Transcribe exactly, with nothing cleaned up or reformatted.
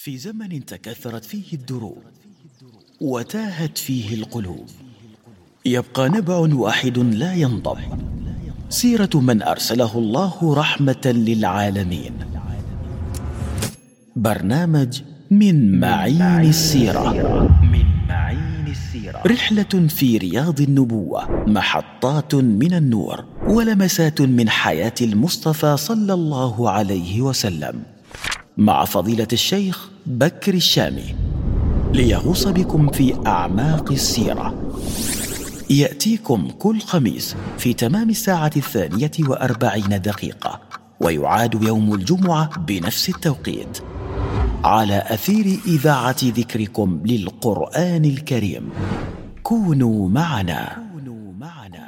في زمن تكاثرت فيه الدروب وتاهت فيه القلوب، يبقى نبع واحد لا ينضب، سيرة من أرسله الله رحمة للعالمين. برنامج من معين السيرة، من معين السيرة، رحلة في رياض النبوة، محطات من النور ولمسات من حياة المصطفى صلى الله عليه وسلم، مع فضيلة الشيخ بكر الشامي، ليغوص بكم في أعماق السيرة. يأتيكم كل خميس في تمام الساعة الثانية وأربعين دقيقة، ويعاد يوم الجمعة بنفس التوقيت، على أثير إذاعة ذكركم للقرآن الكريم. كونوا معنا. كونوا معنا.